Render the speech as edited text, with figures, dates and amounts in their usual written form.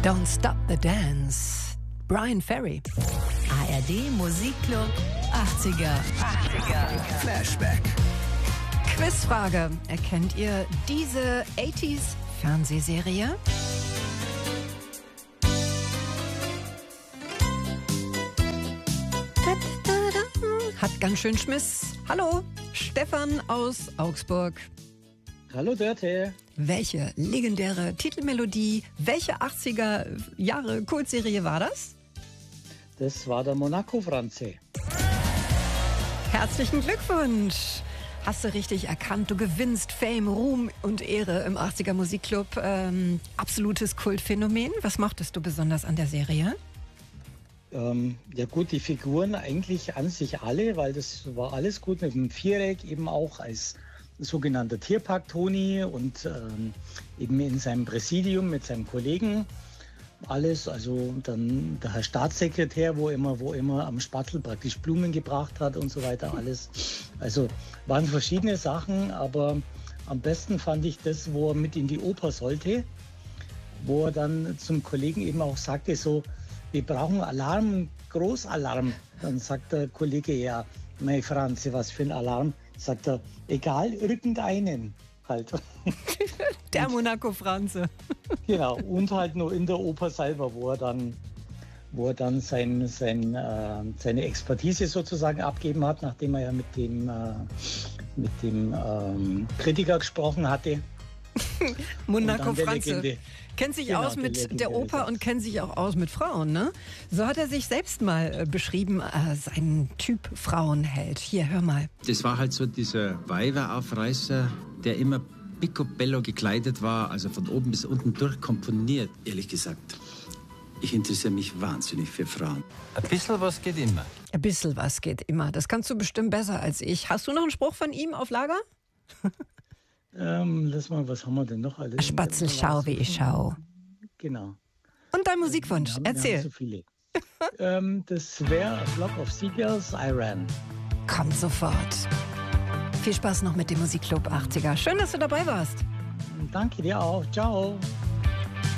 Don't Stop the Dance. Brian Ferry. ARD Musikclub 80er. Flashback. Quizfrage. Erkennt ihr diese 80s Fernsehserie? Hat ganz schön Schmiss. Hallo, Stefan aus Augsburg. Hallo Dörte. Welche legendäre Titelmelodie, welche 80er Jahre Kultserie war das? Das war der Monaco-Franze. Herzlichen Glückwunsch! Hast du richtig erkannt, du gewinnst Fame, Ruhm und Ehre im 80er Musikclub. Absolutes Kultphänomen. Was mochtest du besonders an der Serie? Ja gut, die Figuren eigentlich an sich alle, weil das war alles gut mit dem Viereck, eben auch als sogenannter Tierpark Toni und eben in seinem Präsidium mit seinem Kollegen. Alles, also dann der Herr Staatssekretär, wo immer am Spattel praktisch Blumen gebracht hat und so weiter, alles. Also waren verschiedene Sachen, aber am besten fand ich das, wo er mit in die Oper sollte, wo er dann zum Kollegen eben auch sagte, so, wir brauchen Alarm, Großalarm. Dann sagt der Kollege, ja, mein Franz, was für ein Alarm? Sagt er, egal, irgendeinen halt. Der Monaco-Franze. Genau, und halt nur in der Oper selber, wo er dann seine Expertise sozusagen abgeben hat, nachdem er ja mit dem Kritiker gesprochen hatte. Monaco-Franze. Kennt sich aus mit der Oper und kennt sich auch aus mit Frauen, ne? So hat er sich selbst mal beschrieben, seinen Typ Frauenheld. Hier, hör mal. Das war halt so dieser Weiberaufreißer, der immer picobello gekleidet war, also von oben bis unten durchkomponiert. Ehrlich gesagt, ich interessiere mich wahnsinnig für Frauen. Ein bisschen was geht immer. Ein bisschen was geht immer. Das kannst du bestimmt besser als ich. Hast du noch einen Spruch von ihm auf Lager? Lass mal, was haben wir denn noch alles? Spatzel, schau, wie ich schau. Genau. Und dein Musikwunsch, erzähl. Wir haben so viele. Das wäre A Flock of Seagulls, Iran. Kommt sofort. Viel Spaß noch mit dem Musikclub 80er. Schön, dass du dabei warst. Danke dir auch. Ciao.